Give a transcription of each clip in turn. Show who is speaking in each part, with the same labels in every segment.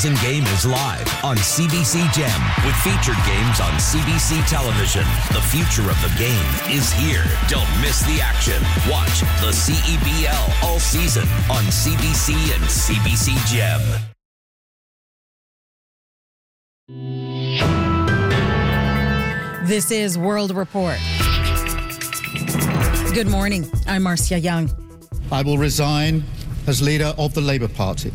Speaker 1: Citizen Game is live on CBC Gem with featured games on CBC television. The future of the game is here. Don't miss the action. Watch the CEBL all season on CBC and CBC Gem.
Speaker 2: This is World Report. Good morning. I'm Marcia Young.
Speaker 3: I will resign as leader of the Labour Party.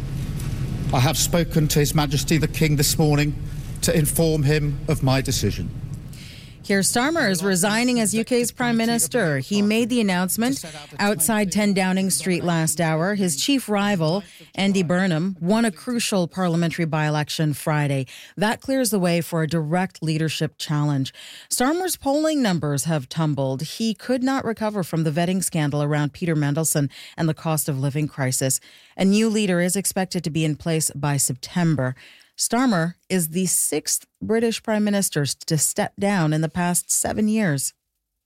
Speaker 3: I have spoken to His Majesty the King this morning to inform him of my decision.
Speaker 2: Keir Starmer is resigning as UK's Prime Minister. He made the announcement outside 10 Downing Street last hour. His chief rival, Andy Burnham, won a crucial parliamentary by-election Friday. That clears the way for a direct leadership challenge. Starmer's polling numbers have tumbled. He could not recover from the vetting scandal around Peter Mandelson and the cost of living crisis. A new leader is expected to be in place by September. Starmer is the sixth British Prime Minister to step down in the past 7 years.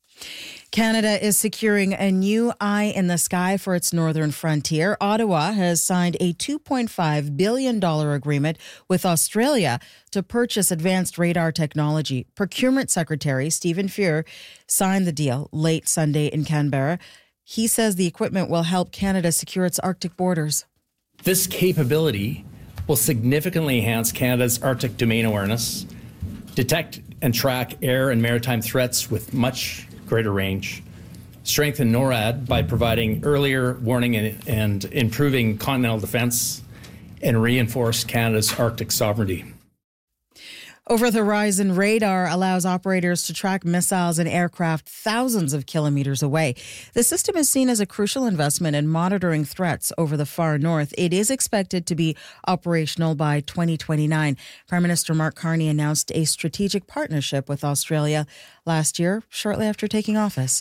Speaker 2: Canada is securing a new eye in the sky for its northern frontier. Ottawa has signed a $2.5 billion agreement with Australia to purchase advanced radar technology. Procurement Secretary Stephen Fuhr signed the deal late Sunday in Canberra. He says the equipment will help Canada secure its Arctic borders.
Speaker 4: This capability will significantly enhance Canada's Arctic domain awareness, detect and track air and maritime threats with much greater range, strengthen NORAD by providing earlier warning and improving continental defense, and reinforce Canada's Arctic sovereignty.
Speaker 2: Over-the-horizon radar allows operators to track missiles and aircraft thousands of kilometers away. The system is seen as a crucial investment in monitoring threats over the far north. It is expected to be operational by 2029. Prime Minister Mark Carney announced a strategic partnership with Australia last year, shortly after taking office.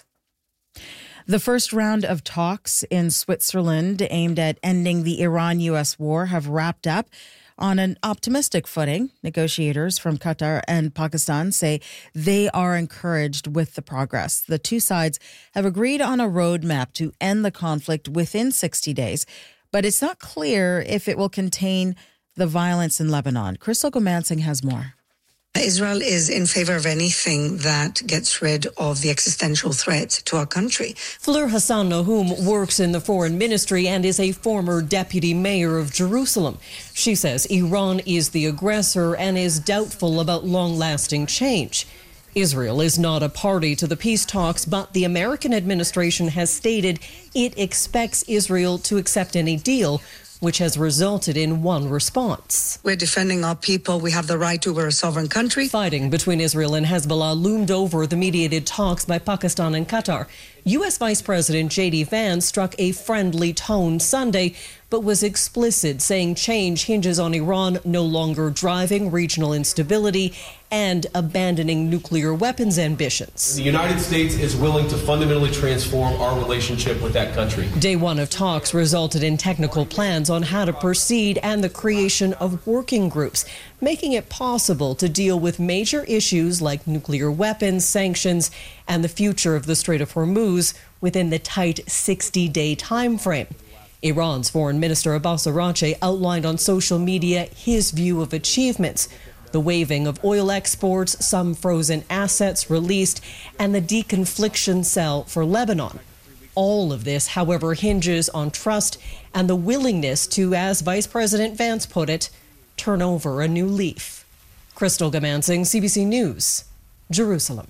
Speaker 2: The first round of talks in Switzerland aimed at ending the Iran-U.S. war have wrapped up on an optimistic footing. Negotiators from Qatar and Pakistan say they are encouraged with the progress. The two sides have agreed on a roadmap to end the conflict within 60 days, but it's not clear if it will contain the violence in Lebanon. Crystal Gomansing has more.
Speaker 5: Israel is in favor of anything that gets rid of the existential threat to our country.
Speaker 6: Fleur Hassan Nahum works in the foreign ministry and is a former deputy mayor of Jerusalem. She says Iran is the aggressor and is doubtful about long-lasting change. Israel is not a party to the peace talks, but the American administration has stated it expects Israel to accept any deal, which has resulted in one response.
Speaker 5: We're defending our people. We have the right to. We're a sovereign country.
Speaker 6: Fighting between Israel and Hezbollah loomed over the mediated talks by Pakistan and Qatar. U.S. Vice President J.D. Vance struck a friendly tone Sunday, but was explicit, saying change hinges on Iran no longer driving regional instability and abandoning nuclear weapons ambitions.
Speaker 7: The United States is willing to fundamentally transform our relationship with that country.
Speaker 6: Day one of talks resulted in technical plans on how to proceed and the creation of working groups, making it possible to deal with major issues like nuclear weapons, sanctions, and the future of the Strait of Hormuz within the tight 60-day time frame. Iran's Foreign Minister Abbas Araghchi outlined on social media his view of achievements: the waiving of oil exports, some frozen assets released, and the deconfliction cell for Lebanon. All of this, however, hinges on trust and the willingness to, as Vice President Vance put it, turn over a new leaf. Crystal Gomansing, CBC News, Jerusalem.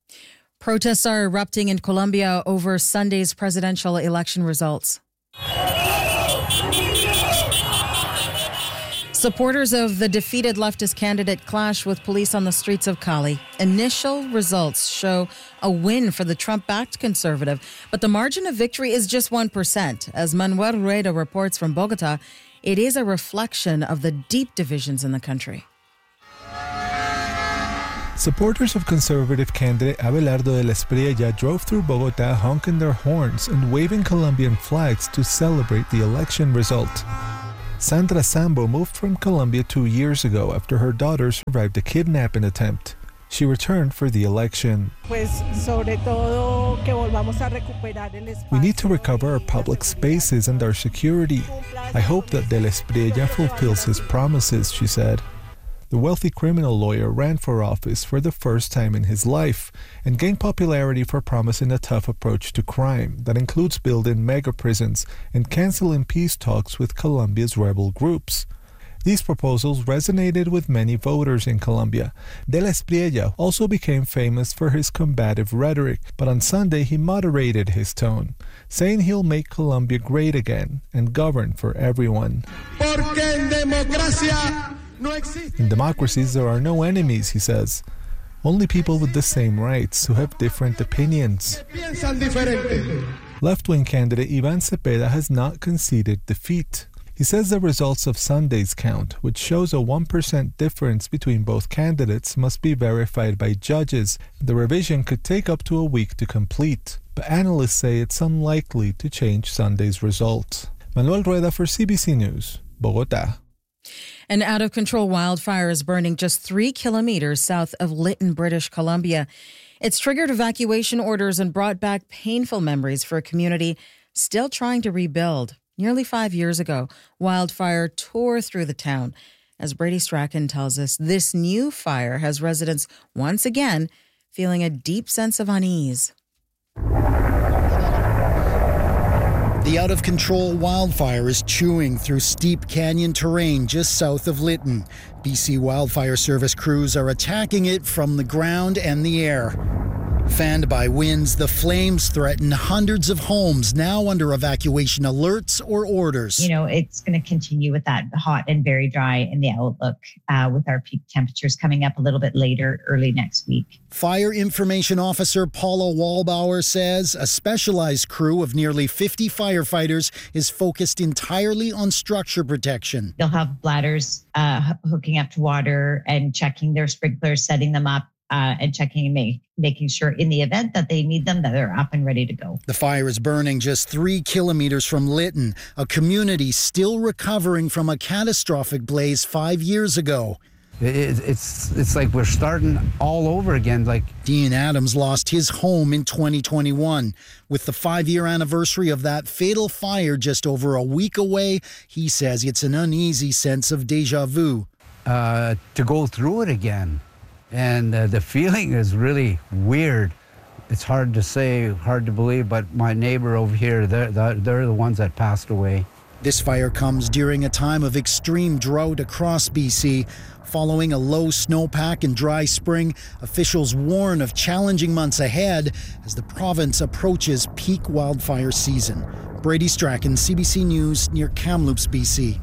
Speaker 2: Protests are erupting in Colombia over Sunday's presidential election results. Supporters of the defeated leftist candidate clash with police on the streets of Cali. Initial results show a win for the Trump-backed conservative, but the margin of victory is just 1%. As Manuel Rueda reports from Bogota, it is a reflection of the deep divisions in the country.
Speaker 8: Supporters of conservative candidate Abelardo de la Espriella drove through Bogota honking their horns and waving Colombian flags to celebrate the election result. Sandra Sambo moved from Colombia 2 years ago after her daughter survived a kidnapping attempt. she returned for the election. We need to recover our public spaces and our security. I hope that Del Espriella fulfills his promises, she said. The wealthy criminal lawyer ran for office for the first time in his life and gained popularity for promising a tough approach to crime that includes building mega prisons and canceling peace talks with Colombia's rebel groups. These proposals resonated with many voters in Colombia. Del Espriella also became famous for his combative rhetoric, but on Sunday he moderated his tone, saying he'll make Colombia great again and govern for everyone. In democracies, there are no enemies, he says. Only people with the same rights who have different opinions. Left-wing candidate Ivan Cepeda has not conceded defeat. He says the results of Sunday's count, which shows a 1% difference between both candidates, must be verified by judges. The revision could take up to a week to complete, but analysts say it's unlikely to change Sunday's result. Manuel Rueda for CBC News, Bogotá.
Speaker 2: An out-of-control wildfire is burning just 3 kilometers south of Lytton, British Columbia. It's triggered evacuation orders and brought back painful memories for a community still trying to rebuild. Nearly 5 years ago, wildfire tore through the town. As Brady Strachan tells us, this new fire has residents once again feeling a deep sense of unease.
Speaker 9: The out-of-control wildfire is chewing through steep canyon terrain just south of Lytton. BC Wildfire Service crews are attacking it from the ground and the air. Fanned by winds, the flames threaten hundreds of homes now under evacuation alerts or orders.
Speaker 10: You know, it's going to continue with that hot and very dry in the outlook with our peak temperatures coming up a little bit later, early next week.
Speaker 9: Fire Information Officer Paula Wallbauer says a specialized crew of nearly 50 firefighters is focused entirely on structure protection.
Speaker 10: They'll have bladders hooking up to water and checking their sprinklers, setting them up. And checking and making sure in the event that they need them, that they're up and ready to go. The fire is burning just 3 kilometers from Lytton, a community still recovering from a catastrophic blaze 5 years ago.
Speaker 11: It's like we're starting all over again. Like
Speaker 9: Dean Adams lost his home in 2021. With the 5-year anniversary of that fatal fire just over a week away, he says it's an uneasy sense of déjà vu.
Speaker 11: To go through it again. And the feeling is really weird. It's hard to say, hard to believe, but my neighbor over here, they're the ones that passed away.
Speaker 9: This fire comes during a time of extreme drought across BC. Following a low snowpack and dry spring, officials warn of challenging months ahead as the province approaches peak wildfire season. Brady Strachan, CBC News, near Kamloops, BC.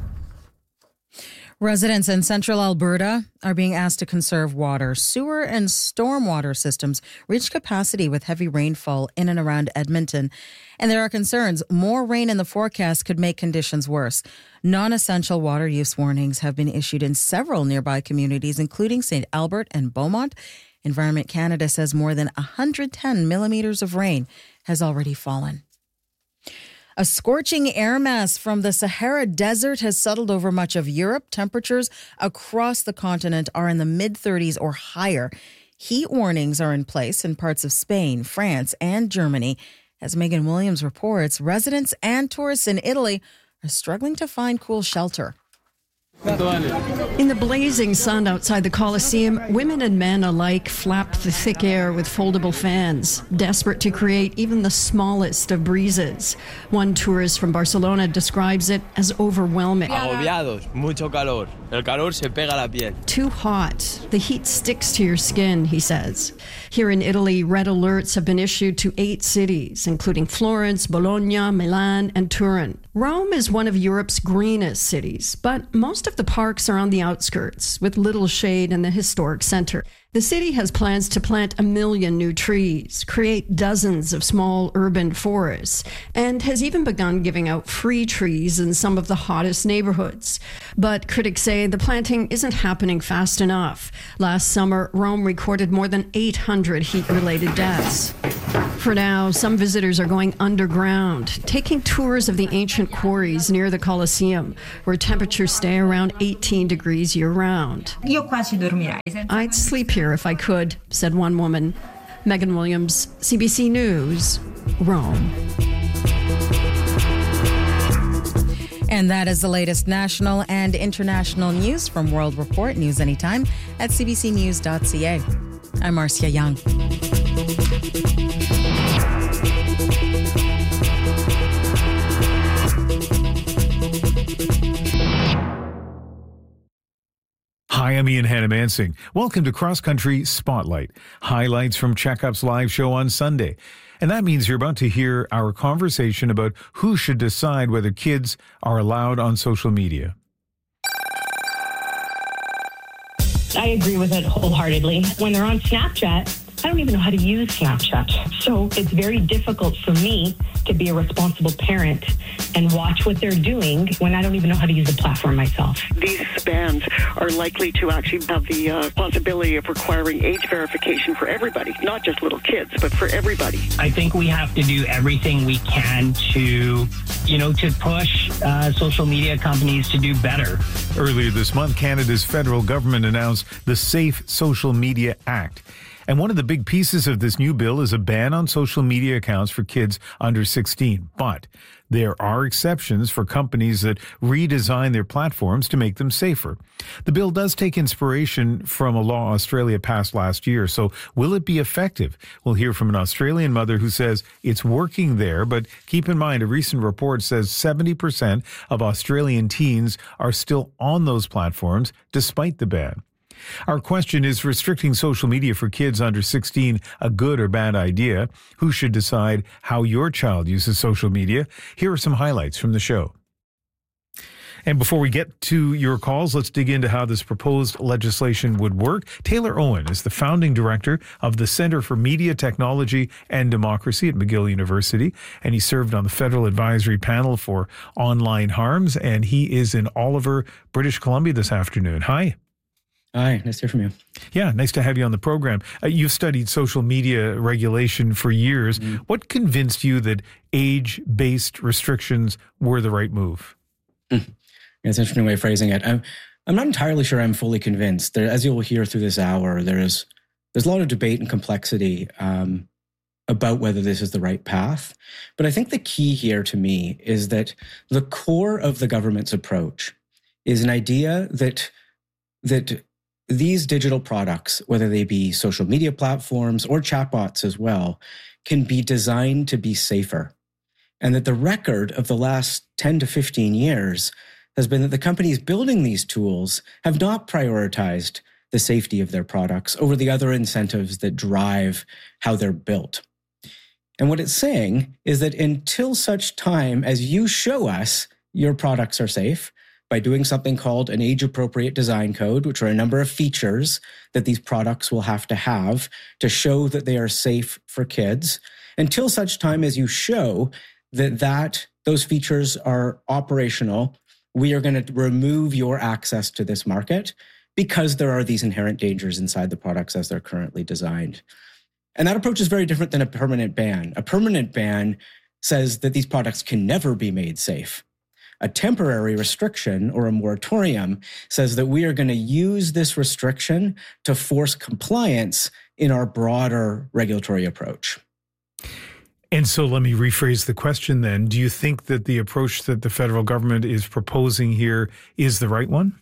Speaker 2: Residents in central Alberta are being asked to conserve water. Sewer and stormwater systems reach capacity with heavy rainfall in and around Edmonton. And there are concerns more rain in the forecast could make conditions worse. Non-essential water use warnings have been issued in several nearby communities, including St. Albert and Beaumont. Environment Canada says more than 110 millimeters of rain has already fallen. A scorching air mass from the Sahara Desert has settled over much of Europe. Temperatures across the continent are in the mid-30s or higher. Heat warnings are in place in parts of Spain, France, and Germany. As Megan Williams reports, residents and tourists in Italy are struggling to find cool shelter.
Speaker 12: In the blazing sun outside the Colosseum, women and men alike flap the thick air with foldable fans, desperate to create even the smallest of breezes. One tourist from Barcelona describes it as overwhelming.
Speaker 13: Agobiados, mucho calor. El calor se pega a la piel.
Speaker 12: Too hot. The heat sticks to your skin, he says. Here in Italy, red alerts have been issued to 8 cities, including Florence, Bologna, Milan, and Turin. Rome is one of Europe's greenest cities, but most of the parks are on the outskirts, with little shade in the historic center. The city has plans to plant 1 million new trees, create dozens of small urban forests, and has even begun giving out free trees in some of the hottest neighborhoods. But critics say say the planting isn't happening fast enough. Last summer, Rome recorded more than 800 heat-related deaths. For now, some visitors are going underground, taking tours of the ancient quarries near the Colosseum, where temperatures stay around 18 degrees year-round. I'd sleep here if I could, said one woman. Megan Williams, CBC News, Rome.
Speaker 2: And that is the latest national and international news from World Report. News anytime at cbcnews.ca. I'm Marcia Young.
Speaker 14: Hi, I'm Ian Hannah-Mansing. Welcome to Cross Country Spotlight, highlights from Checkup's live show on Sunday. And that means you're about to hear our conversation about who should decide whether kids are allowed on social media.
Speaker 15: I agree with it wholeheartedly. When they're on Snapchat, I don't even know how to use Snapchat. So it's very difficult for me to be a responsible parent and watch what they're doing when I don't even know how to use the platform myself.
Speaker 16: These bans are likely to actually have the possibility of requiring age verification for everybody, not just little kids, but for everybody.
Speaker 17: I think we have to do everything we can to push social media companies to do better.
Speaker 14: Earlier this month, Canada's federal government announced the Safe Social Media Act. And one of the big pieces of this new bill is a ban on social media accounts for kids under 16. But there are exceptions for companies that redesign their platforms to make them safer. The bill does take inspiration from a law Australia passed last year. So will it be effective? We'll hear from an Australian mother who says it's working there. But keep in mind, a recent report says 70% of Australian teens are still on those platforms despite the ban. Our question is, restricting social media for kids under 16 a good or bad idea? Who should decide how your child uses social media? Here are some highlights from the show. And before we get to your calls, let's dig into how this proposed legislation would work. Taylor Owen is the founding director of the Centre for Media Technology and Democracy at McGill University, and he served on the federal advisory panel for online harms, and he is in Oliver, British Columbia this afternoon. Hi.
Speaker 18: Hi, nice to hear from you.
Speaker 14: Yeah, nice to have you on the program. You've studied social media regulation for years. Mm-hmm. What convinced you that age-based restrictions were the right move?
Speaker 18: It's an interesting way of phrasing it. I'm not entirely sure I'm fully convinced. As you'll hear through this hour, there's a lot of debate and complexity about whether this is the right path. But I think the key here to me is that the core of the government's approach is an idea that these digital products, whether they be social media platforms or chatbots as well, can be designed to be safer. And that the record of the last 10 to 15 years has been that the companies building these tools have not prioritized the safety of their products over the other incentives that drive how they're built. And what it's saying is that until such time as you show us your products are safe, by doing something called an age-appropriate design code, which are a number of features that these products will have to show that they are safe for kids. Until such time as you show that those features are operational, we are going to remove your access to this market because there are these inherent dangers inside the products as they're currently designed. And that approach is very different than a permanent ban. A permanent ban says that these products can never be made safe. A temporary restriction or a moratorium says that we are going to use this restriction to force compliance in our broader regulatory approach.
Speaker 14: And so let me rephrase the question then. Do you think that the approach that the federal government is proposing here is the right one?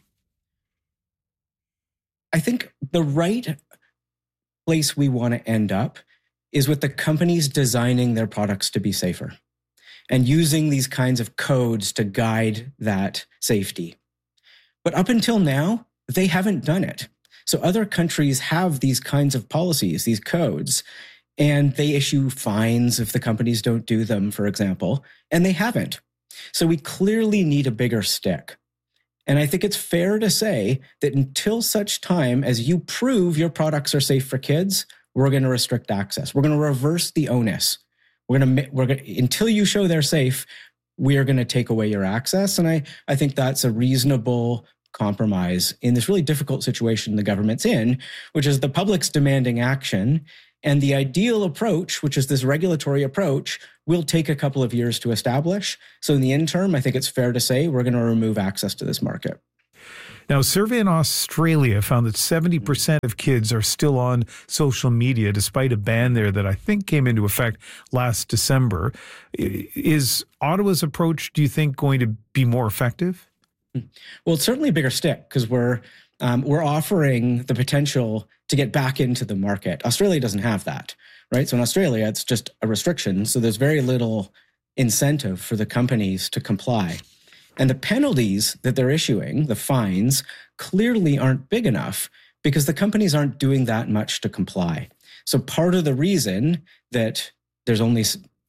Speaker 18: I think the right place we want to end up is with the companies designing their products to be safer and using these kinds of codes to guide that safety. But up until now, they haven't done it. So other countries have these kinds of policies, these codes, and they issue fines if the companies don't do them, for example, and they haven't. So we clearly need a bigger stick. And I think it's fair to say that until such time as you prove your products are safe for kids, we're going to restrict access. We're going to reverse the onus. Until you show they're safe, we are going to take away your access. And I think that's a reasonable compromise in this really difficult situation the government's in, which is the public's demanding action. And the ideal approach, which is this regulatory approach, will take a couple of years to establish. So in the interim, I think it's fair to say we're going to remove access to this market.
Speaker 14: Now, a survey in Australia found that 70% of kids are still on social media, despite a ban there that I think came into effect last December. Is Ottawa's approach, do you think, going to be more effective?
Speaker 18: Well, it's certainly a bigger stick because we're offering the potential to get back into the market. Australia doesn't have that, right? So in Australia, it's just a restriction. So there's very little incentive for the companies to comply. And the penalties that they're issuing, the fines, clearly aren't big enough because the companies aren't doing that much to comply. So part of the reason that there's only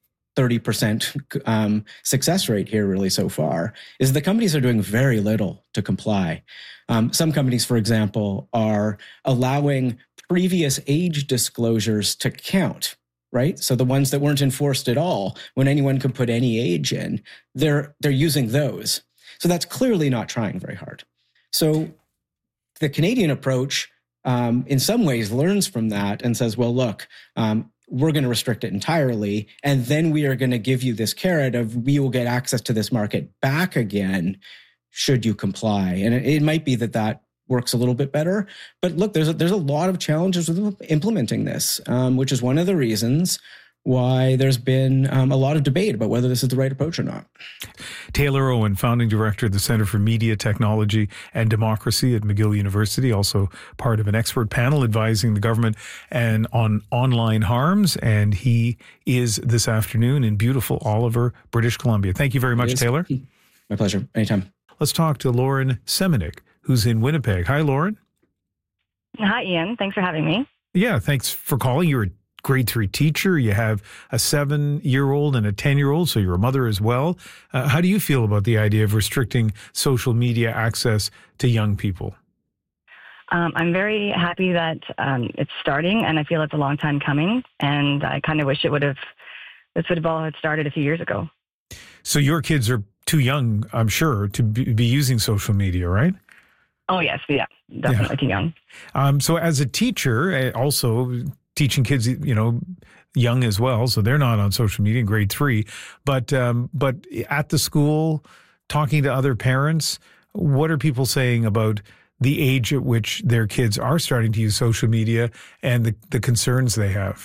Speaker 18: 30% success rate here really so far is the companies are doing very little to comply. Some companies, for example, are allowing previous age disclosures to count, right? So the ones that weren't enforced at all, when anyone could put any age in, they're using those. So that's clearly not trying very hard. So the Canadian approach, in some ways, learns from that and says, well, look, we're going to restrict it entirely, and then we are going to give you this carrot of we will get access to this market back again should you comply. And it might be that works a little bit better. But look, there's a lot of challenges with implementing this, which is one of the reasons why there's been a lot of debate about whether this is the right approach or not.
Speaker 14: Taylor Owen, founding director of the Center for Media, Technology and Democracy at McGill University, also part of an expert panel advising the government and on online harms. And he is this afternoon in beautiful Oliver, British Columbia. Thank you very much, Taylor.
Speaker 18: My pleasure. Anytime.
Speaker 14: Let's talk to Lauren Semenuk, who's in Winnipeg. Hi, Lauren.
Speaker 19: Hi, Ian. Thanks for having me.
Speaker 14: Yeah, thanks for calling. You're a grade 3 teacher. You have a 7-year-old and a 10-year-old, so you're a mother as well. How do you feel about the idea of restricting social media access to young people?
Speaker 19: I'm very happy that it's starting, and I feel it's a long time coming, and I kind of wish this would have all had started a few years ago.
Speaker 14: So your kids are too young, I'm sure, to be using social media, right?
Speaker 19: Oh, yes. Yeah, definitely too young.
Speaker 14: So as a teacher, also teaching kids, young as well, so they're not on social media in grade 3, but at the school, talking to other parents, what are people saying about the age at which their kids are starting to use social media and the concerns they have?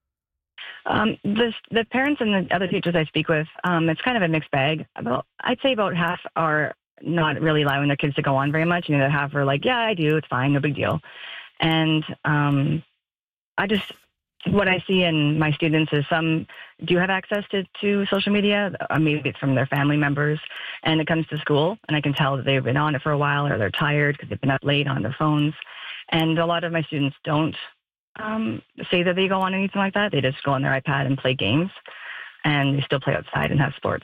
Speaker 19: The parents and the other teachers I speak with, it's kind of a mixed bag. I'd say about half are not really allowing their kids to go on very much. The other half are like, yeah, I do. It's fine. No big deal. And what I see in my students is some do have access to social media. Maybe it's from their family members, and it comes to school, and I can tell that they've been on it for a while or they're tired because they've been up late on their phones. And a lot of my students don't say that they go on anything like that. They just go on their iPad and play games, and they still play outside and have sports.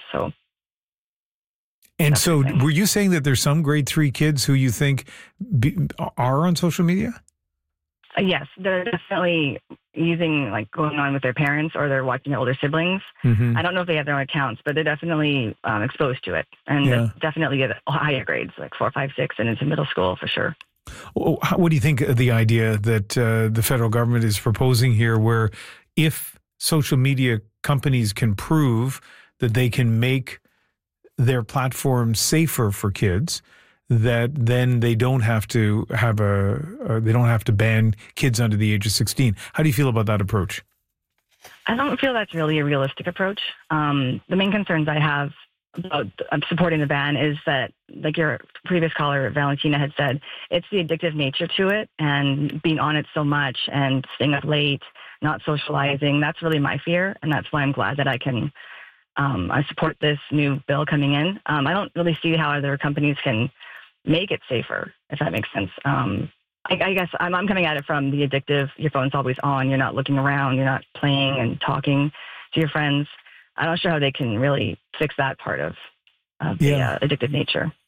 Speaker 19: So
Speaker 14: were you saying that there's some grade 3 kids who you think are on social media?
Speaker 19: Yes, they're definitely going on with their parents, or they're watching their older siblings.
Speaker 14: Mm-hmm.
Speaker 19: I don't know if they have their own accounts, but they're definitely exposed to it, and they definitely get higher grades, like 4, 5, 6, and into middle school for sure.
Speaker 14: What do you think of the idea that the federal government is proposing here, where if social media companies can prove that they can make their platforms safer for kids, that then they don't have to ban kids under the age of 16? How do you feel about that approach?
Speaker 19: I don't feel that's really a realistic approach. The main concerns I have about supporting the ban is that, like your previous caller, Valentina, had said, it's the addictive nature to it and being on it so much and staying up late, not socializing. That's really my fear, and that's why I'm glad that I support this new bill coming in. I don't really see how other companies can make it safer, if that makes sense. I guess I'm coming at it from the addictive, your phone's always on, you're not looking around, you're not playing and talking to your friends. I'm not sure how they can really fix that part of the addictive nature.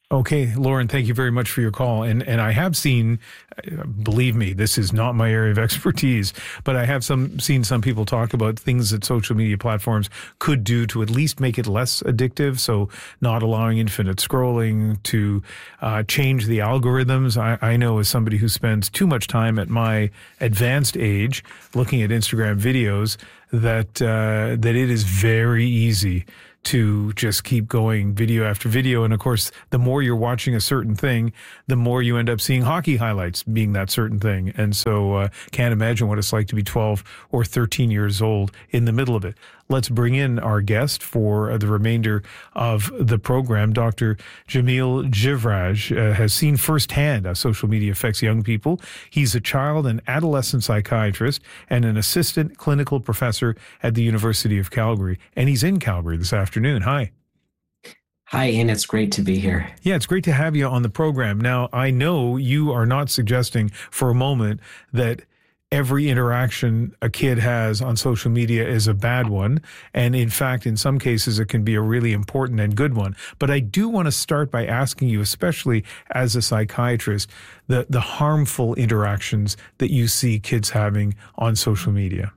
Speaker 14: Okay, Lauren, thank you very much for your call. And I have seen, believe me, this is not my area of expertise, but I have seen some people talk about things that social media platforms could do to at least make it less addictive. So not allowing infinite scrolling, to change the algorithms. I know as somebody who spends too much time at my advanced age looking at Instagram videos that it is very easy to just keep going video after video. And of course, the more you're watching a certain thing, the more you end up seeing hockey highlights being that certain thing. And so can't imagine what it's like to be 12 or 13 years old in the middle of it. Let's bring in our guest for the remainder of the program. Dr. Jamil Jivraj has seen firsthand how social media affects young people. He's a child and adolescent psychiatrist and an assistant clinical professor at the University of Calgary. And he's in Calgary this afternoon. Hi.
Speaker 20: Hi, Ian. It's great to be here.
Speaker 14: Yeah, it's great to have you on the program. Now, I know you are not suggesting for a moment that every interaction a kid has on social media is a bad one. And in fact, in some cases, it can be a really important and good one. But I do want to start by asking you, especially as a psychiatrist, the harmful interactions that you see kids having on social media.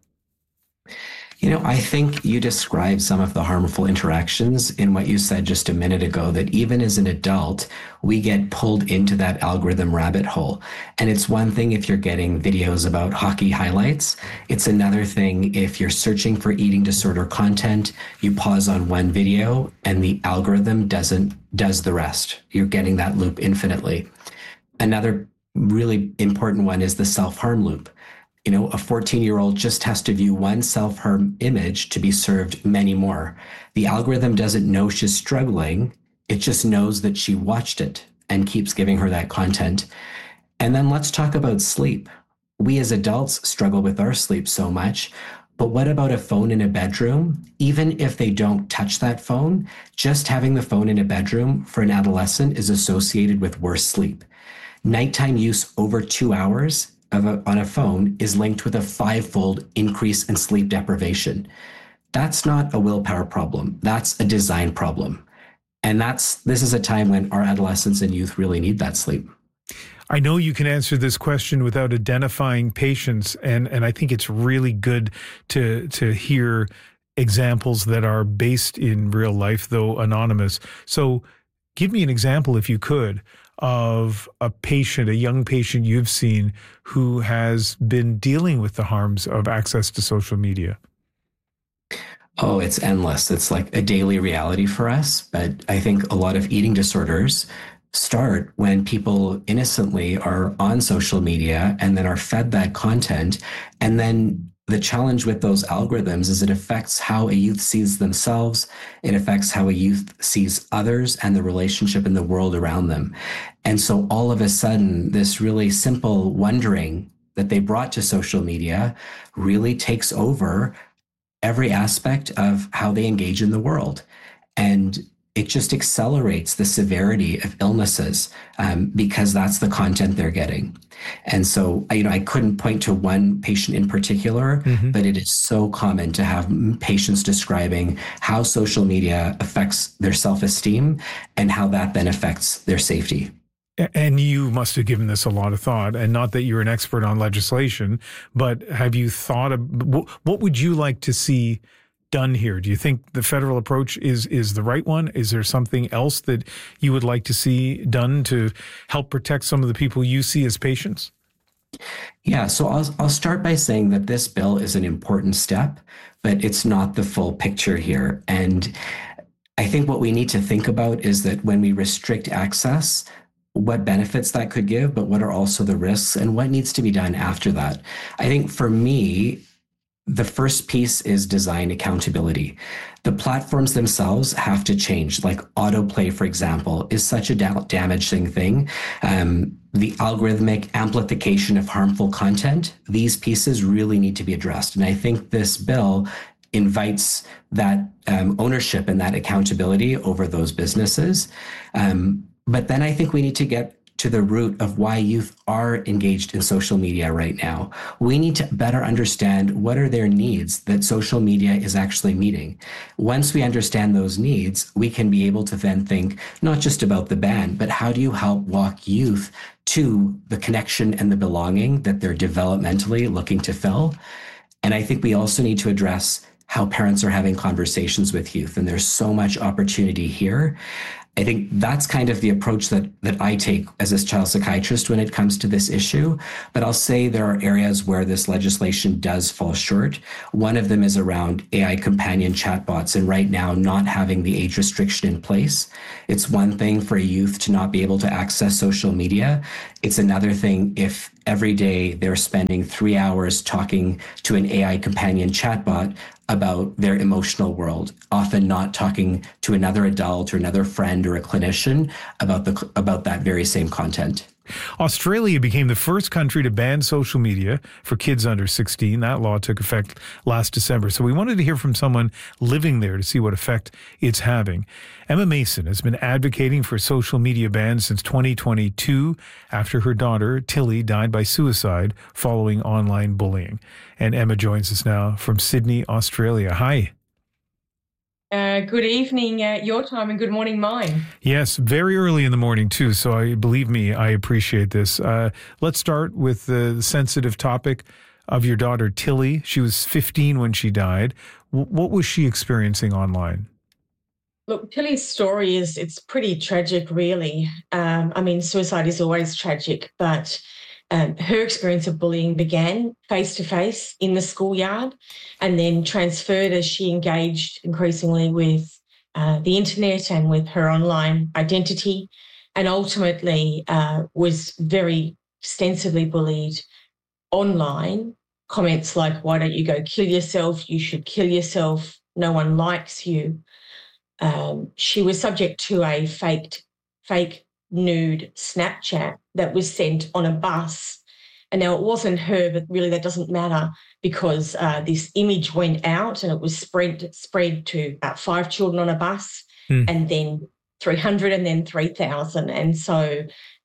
Speaker 20: You know, I think you described some of the harmful interactions in what you said just a minute ago, that even as an adult, we get pulled into that algorithm rabbit hole. And it's one thing if you're getting videos about hockey highlights. It's another thing if you're searching for eating disorder content, you pause on one video and the algorithm does the rest. You're getting that loop infinitely. Another really important one is the self-harm loop. You know, a 14-year-old just has to view one self-harm image to be served many more. The algorithm doesn't know she's struggling. It just knows that she watched it and keeps giving her that content. And then let's talk about sleep. We as adults struggle with our sleep so much, but what about a phone in a bedroom? Even if they don't touch that phone, just having the phone in a bedroom for an adolescent is associated with worse sleep. Nighttime use over 2 hours on a phone is linked with a 5-fold increase in sleep deprivation. That's not a willpower problem. That's a design problem. And this is a time when our adolescents and youth really need that sleep.
Speaker 14: I know you can answer this question without identifying patients, and I think it's really good to hear examples that are based in real life, though anonymous. So give me an example, if you could, of a young patient you've seen who has been dealing with the harms of access to social media.
Speaker 20: Oh, it's endless. It's like a daily reality for us. But I think a lot of eating disorders start when people innocently are on social media and then are fed that content. And then the challenge with those algorithms is it affects how a youth sees themselves. It affects how a youth sees others and the relationship in the world around them. And so all of a sudden, this really simple wondering that they brought to social media really takes over every aspect of how they engage in the world. And it just accelerates the severity of illnesses because that's the content they're getting. And so, I couldn't point to one patient in particular, but it is so common to have patients describing how social media affects their self-esteem and how that then affects their safety.
Speaker 14: And you must have given this a lot of thought, and not that you're an expert on legislation, but have you thought of what would you like to see done here? Do you think the federal approach is the right one? Is there something else that you would like to see done to help protect some of the people you see as patients?
Speaker 20: Yeah, so I'll start by saying that this bill is an important step, but it's not the full picture here. And I think what we need to think about is that when we restrict access, what benefits that could give, but what are also the risks and what needs to be done after that. I think for me, the first piece is design accountability. The platforms themselves have to change. Like autoplay, for example, is such a damaging thing. The algorithmic amplification of harmful content, these pieces really need to be addressed. And I think this bill invites that ownership and that accountability over those businesses. But then I think we need to get to the root of why youth are engaged in social media right now. We need to better understand what are their needs that social media is actually meeting. Once we understand those needs, we can be able to then think not just about the ban, but how do you help walk youth to the connection and the belonging that they're developmentally looking to fill. And I think we also need to address how parents are having conversations with youth. And there's so much opportunity here. I think that's kind of the approach that I take as a child psychiatrist when it comes to this issue. But I'll say there are areas where this legislation does fall short. One of them is around AI companion chatbots, and right now not having the age restriction in place. It's one thing for a youth to not be able to access social media. It's another thing if every day they're spending 3 hours talking to an AI companion chatbot about their emotional world, often not talking to another adult or another friend or a clinician about that very same content.
Speaker 14: Australia became the first country to ban social media for kids under 16. That law took effect last December. So we wanted to hear from someone living there to see what effect it's having. Emma Mason has been advocating for social media bans since 2022 after her daughter, Tilly, died by suicide following online bullying. And Emma joins us now from Sydney, Australia. Hi.
Speaker 21: Good evening your time and good morning mine.
Speaker 14: Yes, very early in the morning too, so believe me, I appreciate this. Let's start with the sensitive topic of your daughter, Tilly. She was 15 when she died. What was she experiencing online?
Speaker 21: Look, Tilly's story it's pretty tragic, really. I mean, suicide is always tragic, but her experience of bullying began face-to-face in the schoolyard and then transferred as she engaged increasingly with the internet and with her online identity, and ultimately was very extensively bullied online. Comments like, "Why don't you go kill yourself? You should kill yourself. No one likes you." She was subject to a fake nude Snapchat that was sent on a bus. And now it wasn't her, but really that doesn't matter because this image went out and it was spread to about 5 children on a bus and then 300 and then 3,000. And so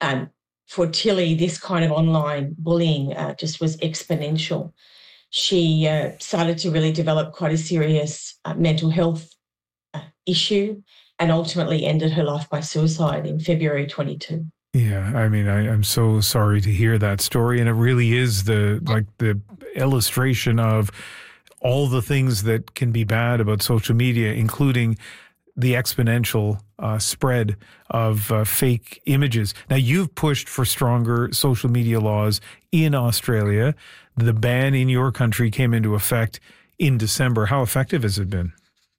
Speaker 21: for Tilly, this kind of online bullying just was exponential. She started to really develop quite a serious mental health issue and ultimately ended her life by suicide in February 22.
Speaker 14: Yeah, I mean, I'm so sorry to hear that story, and it really is the illustration of all the things that can be bad about social media, including the exponential spread of fake images. Now, you've pushed for stronger social media laws in Australia. The ban in your country came into effect in December. How effective has it been?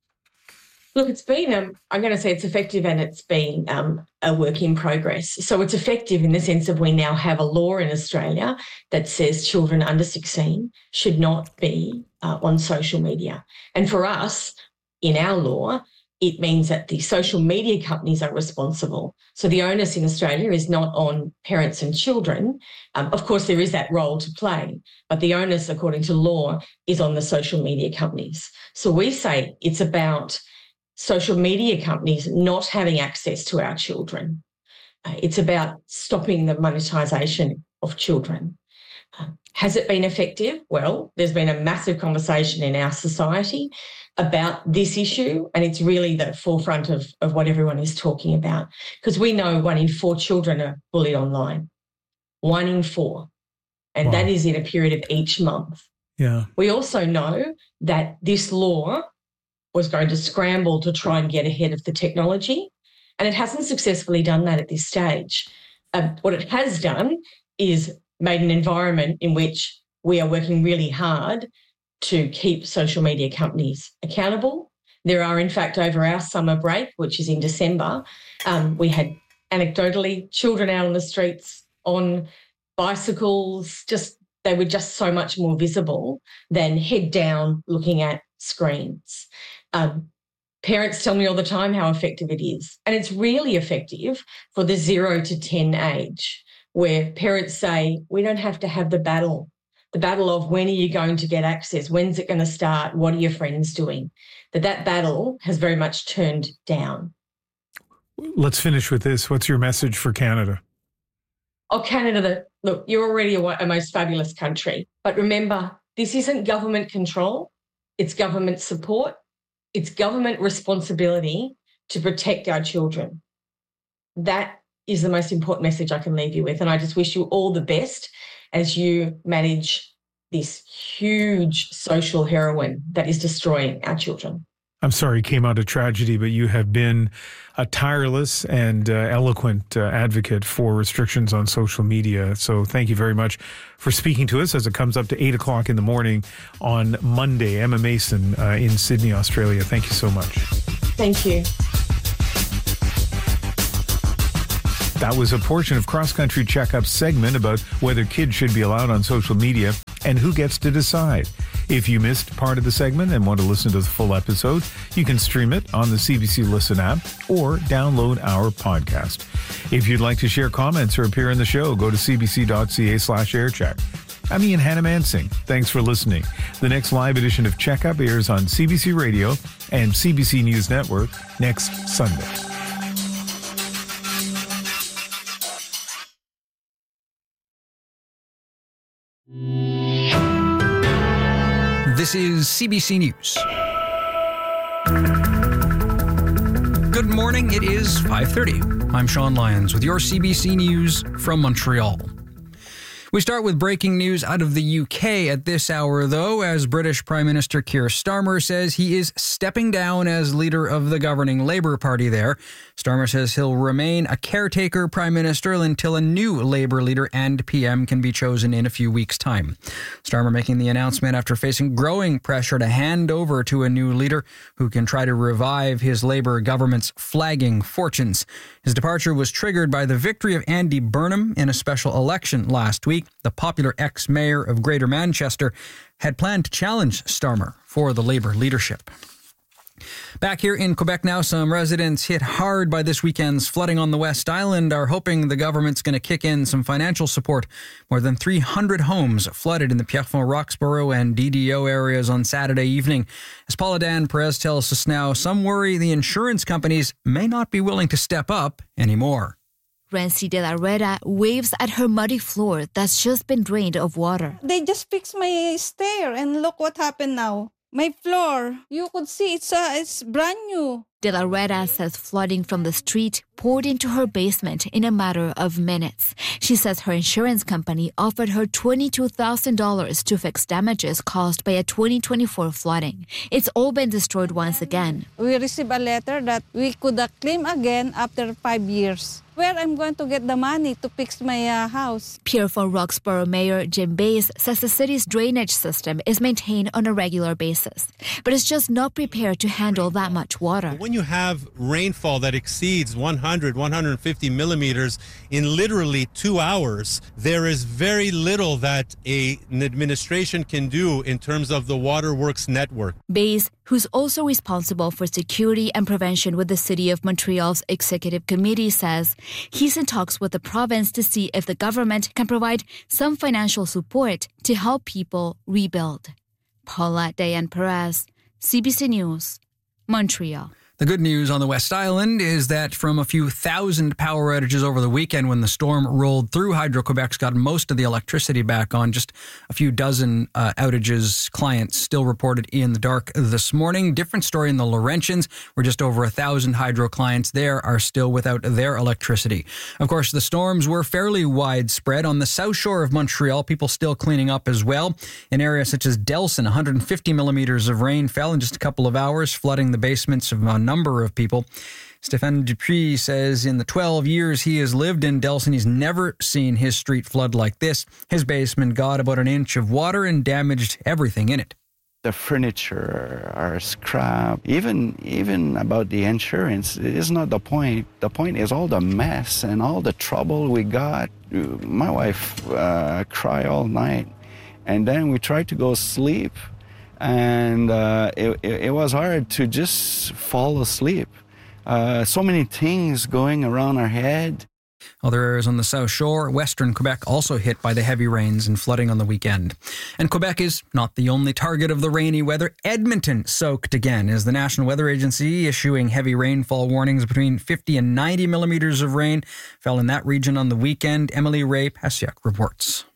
Speaker 21: Look, it's been, I'm going to say it's effective and it's been a work in progress. So it's effective in the sense of we now have a law in Australia that says children under 16 should not be on social media. And for us, in our law, it means that the social media companies are responsible. So the onus in Australia is not on parents and children. Of course, there is that role to play, but the onus, according to law, is on the social media companies. So we say it's about social media companies not having access to our children. It's about stopping the monetisation of children. Has it been effective? Well, there's been a massive conversation in our society about this issue, and it's really the forefront of what everyone is talking about, because we know 1 in 4 children are bullied online. 1 in 4. And that is in a period of each month.
Speaker 14: Yeah.
Speaker 21: We also know that this law was going to scramble to try and get ahead of the technology, and it hasn't successfully done that at this stage. What it has done is made an environment in which we are working really hard to keep social media companies accountable. There are, in fact, over our summer break, which is in December, we had anecdotally children out on the streets on bicycles, they were just so much more visible than head down looking at screens. Parents tell me all the time how effective it is. And it's really effective for the 0 to 10 age, where parents say, we don't have to have the battle of when are you going to get access? When's it going to start? What are your friends doing? That battle has very much turned down.
Speaker 14: Let's finish with this. What's your message for Canada?
Speaker 21: Oh, Canada, look, you're already a most fabulous country. But remember, this isn't government control. It's government support. It's government responsibility to protect our children. That is the most important message I can leave you with. And I just wish you all the best as you manage this huge social heroin that is destroying our children.
Speaker 14: I'm sorry it came out of tragedy, but you have been a tireless and eloquent advocate for restrictions on social media. So thank you very much for speaking to us as it comes up to 8 o'clock in the morning on Monday. Emma Mason in Sydney, Australia. Thank you so much.
Speaker 21: Thank you.
Speaker 14: That was a portion of Cross Country Checkup's segment about whether kids should be allowed on social media and who gets to decide. If you missed part of the segment and want to listen to the full episode, you can stream it on the CBC Listen app or download our podcast. If you'd like to share comments or appear in the show, go to cbc.ca/aircheck. I'm Ian Hannah-Mansing. Thanks for listening. The next live edition of Checkup airs on CBC Radio and CBC News Network next Sunday.
Speaker 1: This is CBC News. Good morning. It is 5:30. I'm Sean Lyons with your CBC News from Montreal. We start with breaking news out of the UK at this hour, though, as British Prime Minister Keir Starmer says he is stepping down as leader of the governing Labour Party there. Starmer says he'll remain a caretaker Prime Minister until a new Labour leader and PM can be chosen in a few weeks' time. Starmer making the announcement after facing growing pressure to hand over to a new leader who can try to revive his Labour government's flagging fortunes. His departure was triggered by the victory of Andy Burnham in a special election last week. The popular ex-mayor of Greater Manchester had planned to challenge Starmer for the Labour leadership. Back here in Quebec now, some residents hit hard by this weekend's flooding on the West Island are hoping the government's going to kick in some financial support. More than 300 homes flooded in the Pierrefonds, Roxborough and DDO areas on Saturday evening. As Paula Dan Perez tells us now, some worry the insurance companies may not be willing to step up anymore.
Speaker 22: Renzi de la Reda waves at her muddy floor that's just been drained of water.
Speaker 23: They just fixed my stair and look what happened now. My floor, you could see it's brand new.
Speaker 22: De la Reda says flooding from the street poured into her basement in a matter of minutes. She says her insurance company offered her $22,000 to fix damages caused by a 2024 flooding. It's all been destroyed once again.
Speaker 23: We received a letter that we could claim again after 5 years. Where I'm going to get the money to fix my house.
Speaker 22: Pierrefonds Roxborough Mayor Jim Bays says the city's drainage system is maintained on a regular basis, but it's just not prepared to handle that much water.
Speaker 24: When you have rainfall that exceeds 100, 150 millimeters in literally 2 hours, there is very little that an administration can do in terms of the waterworks network.
Speaker 22: Bays, who's also responsible for security and prevention with the City of Montreal's Executive Committee, says he's in talks with the province to see if the government can provide some financial support to help people rebuild. Paula Diane Perez, CBC News, Montreal.
Speaker 1: The good news on the West Island is that from a few thousand power outages over the weekend when the storm rolled through, Hydro-Quebec's got most of the electricity back on. Just a few dozen outages, clients still reported in the dark this morning. Different story in the Laurentians, where just over 1,000 hydro clients there are still without their electricity. Of course, the storms were fairly widespread. On the south shore of Montreal, people still cleaning up as well. In areas such as Delson, 150 millimeters of rain fell in just a couple of hours, flooding the basements of a number of people. Stéphane Dupuis says in the 12 years he has lived in Delson, he's never seen his street flood like this. His basement got about an inch of water and damaged everything in it.
Speaker 25: The furniture are scrapped. Even about the insurance, it is not the point. The point is all the mess and all the trouble we got. My wife cried all night. And then we tried to go sleep. And it was hard to just fall asleep. So many things going around our head.
Speaker 1: Other areas on the South Shore, western Quebec also hit by the heavy rains and flooding on the weekend. And Quebec is not the only target of the rainy weather. Edmonton soaked again as the National Weather Agency issuing heavy rainfall warnings between 50 and 90 millimeters of rain fell in that region on the weekend. Emily Ray Pasiek reports.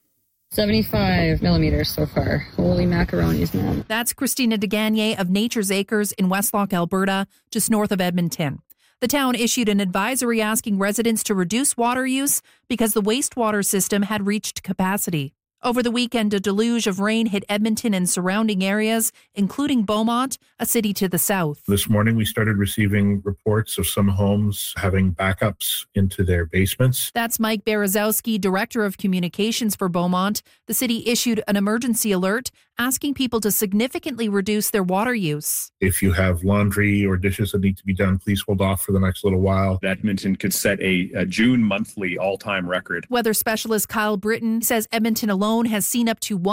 Speaker 3: 75 millimeters so far. Holy macaronis, man.
Speaker 4: That's Christina DeGagne of Nature's Acres in Westlock, Alberta, just north of Edmonton. The town issued an advisory asking residents to reduce water use because the wastewater system had reached capacity. Over the weekend, a deluge of rain hit Edmonton and surrounding areas, including Beaumont, a city to the south.
Speaker 5: This morning, we started receiving reports of some homes having backups into their basements.
Speaker 4: That's Mike Berezowski, Director of Communications for Beaumont. The city issued an emergency alert asking people to significantly reduce their water use.
Speaker 5: If you have laundry or dishes that need to be done, please hold off for the next little while.
Speaker 6: Edmonton could set a June monthly all-time record.
Speaker 4: Weather specialist Kyle Britton says Edmonton alone has seen up to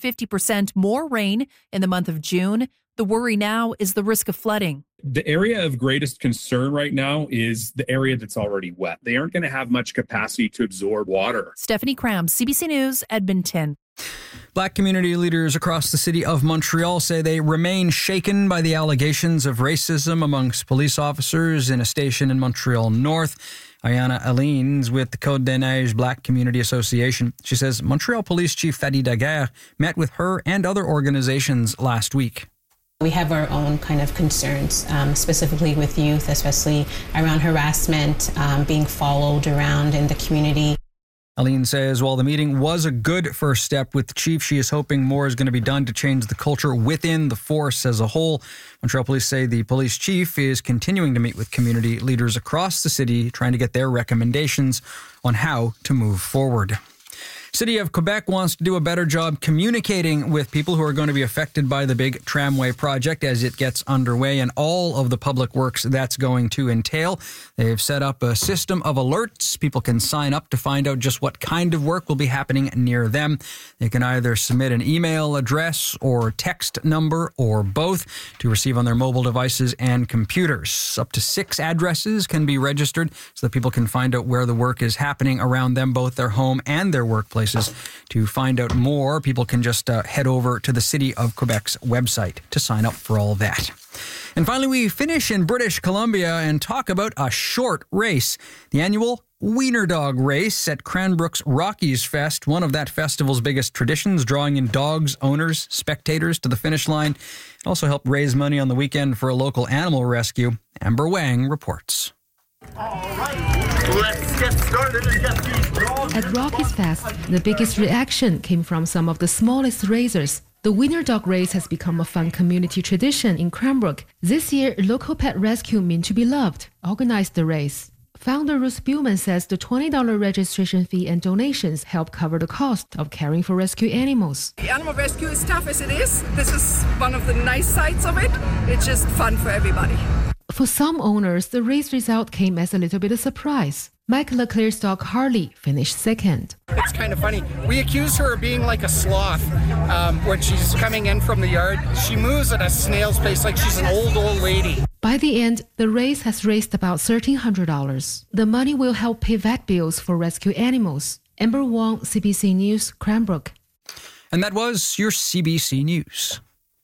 Speaker 4: 150% more rain in the month of June. The worry now is the risk of flooding.
Speaker 6: The area of greatest concern right now is the area that's already wet. They aren't going to have much capacity to absorb water.
Speaker 4: Stephanie Cram, CBC News, Edmonton.
Speaker 1: Black community leaders across the city of Montreal say they remain shaken by the allegations of racism amongst police officers in a station in Montreal North. Ayana Alines with the Côte des Neiges Black Community Association. She says Montreal Police Chief Thady Daguerre met with her and other organizations last week.
Speaker 7: We have our own kind of concerns, specifically with youth, especially around harassment, being followed around in the community.
Speaker 1: Aline says while the meeting was a good first step with the chief, she is hoping more is going to be done to change the culture within the force as a whole. Montreal Police say the police chief is continuing to meet with community leaders across the city, trying to get their recommendations on how to move forward. City of Quebec wants to do a better job communicating with people who are going to be affected by the big tramway project as it gets underway and all of the public works that's going to entail. They've set up a system of alerts. People can sign up to find out just what kind of work will be happening near them. They can either submit an email address or text number or both to receive on their mobile devices and computers. Up to 6 addresses can be registered so that people can find out where the work is happening around them, both their home and their workplace. To find out more, people can just head over to the City of Quebec's website to sign up for all that. And finally, we finish in British Columbia and talk about a short race, the annual Wiener Dog Race at Cranbrook's Rockies Fest, one of that festival's biggest traditions, drawing in dogs, owners, spectators to the finish line. It also helped raise money on the weekend for a local animal rescue. Amber Wang reports.
Speaker 26: All right, let's get started and get these dogs.
Speaker 27: At Rockies Fest, the biggest reaction came from some of the smallest racers. The Wiener Dog Race has become a fun community tradition in Cranbrook. This year, local pet rescue Mean to Be Loved organized the race. Founder Ruth Spielman says the $20 registration fee and donations help cover the cost of caring for rescue animals.
Speaker 28: The animal rescue is tough as it is. This is one of the nice sides of it. It's just fun for everybody.
Speaker 27: For some owners, the race result came as a little bit of surprise. Mike Leclerc's dog Harley finished second.
Speaker 29: It's kind of funny. We accuse her of being like a sloth when she's coming in from the yard. She moves at a snail's pace like she's an old lady.
Speaker 27: By the end, the race has raised about $1,300. The money will help pay vet bills for rescue animals. Amber Wong, CBC News, Cranbrook.
Speaker 1: And that was your CBC News.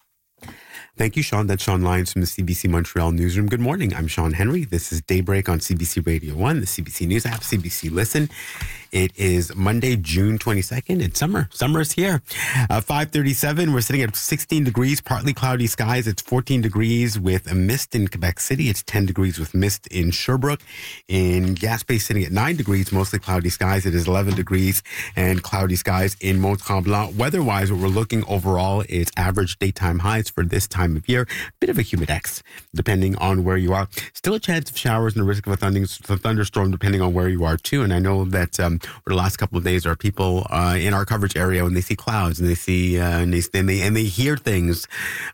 Speaker 30: Thank you, Sean. That's Sean Lyons from the CBC Montreal Newsroom. Good morning. I'm Sean Henry. This is Daybreak on CBC Radio 1, the CBC News app, CBC Listen. It is Monday, June 22nd. It's summer. Summer is here. 5:37. We're sitting at 16 degrees, partly cloudy skies. It's 14 degrees with a mist in Quebec City. It's 10 degrees with mist in Sherbrooke. In Gaspé, sitting at 9 degrees, mostly cloudy skies. It is 11 degrees and cloudy skies in Mont-Tremblant. Weather-wise, what we're looking overall is average daytime highs for this time of year. Bit of a humidex, depending on where you are. Still a chance of showers and a risk of a thunderstorm, depending on where you are, too. And I know that over the last couple of days, there are people in our coverage area when they see clouds and they see and they hear things,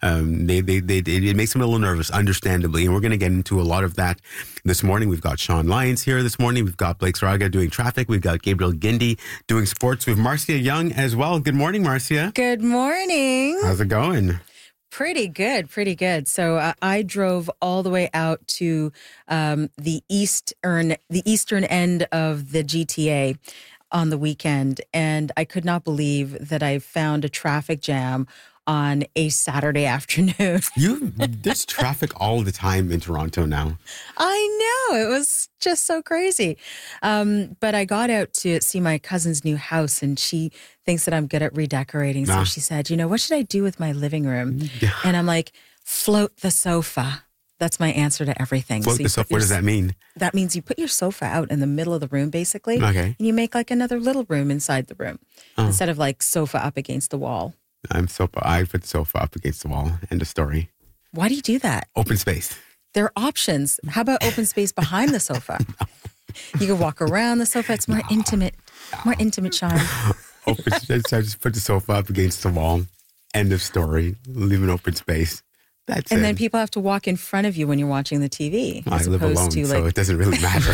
Speaker 30: it makes them a little nervous, understandably. And we're going to get into a lot of that this morning. We've got Sean Lyons here this morning. We've got Blake Saraga doing traffic. We've got Gabriel Gindi doing sports. We have Marcia Young as well. Good morning, Marcia.
Speaker 2: Good morning.
Speaker 30: How's it going?
Speaker 2: Pretty good. So I drove all the way out to the eastern end of the GTA on the weekend, and I could not believe that I found a traffic jam on a Saturday afternoon.
Speaker 30: There's traffic all the time in Toronto now.
Speaker 2: I know. It was just so crazy. But I got out to see my cousin's new house, and she thinks that I'm good at redecorating. So she said, what should I do with my living room? Yeah. And I'm like, float the sofa. That's my answer to everything.
Speaker 30: Float the sofa. What does that mean?
Speaker 2: That means you put your sofa out in the middle of the room, basically.
Speaker 30: Okay.
Speaker 2: And you make like another little room inside the room instead of like sofa up against the wall.
Speaker 30: I put the sofa up against the wall. End of story.
Speaker 2: Why do you do that?
Speaker 30: Open space.
Speaker 2: There are options. How about open space behind the sofa? No. You can walk around the sofa. It's more intimate. More intimate, Sean.
Speaker 30: Open space. I just put the sofa up against the wall. End of story. Leave an open space. That's
Speaker 2: and
Speaker 30: it.
Speaker 2: then people have to walk in front of you when you're watching the TV.
Speaker 30: I live alone, so it doesn't really matter.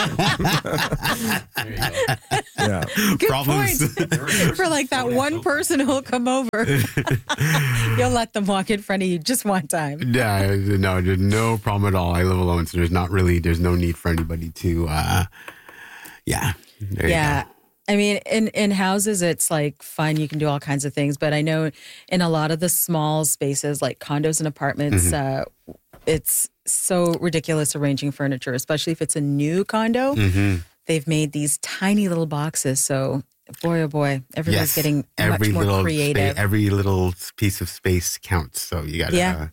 Speaker 2: Yeah. Good
Speaker 30: Problems.
Speaker 2: point. For like that one person who'll come over, you'll let them walk in front of you just one time.
Speaker 30: Yeah, no, there's no problem at all. I live alone, so there's no need for anybody to, yeah. There you go.
Speaker 2: I mean, in houses, it's like fine. You can do all kinds of things. But I know in a lot of the small spaces, like condos and apartments, it's so ridiculous arranging furniture, especially if it's a new condo. They've made these tiny little boxes. So boy, oh boy, everyone's getting much more creative.
Speaker 30: Every little piece of space counts. So you got to,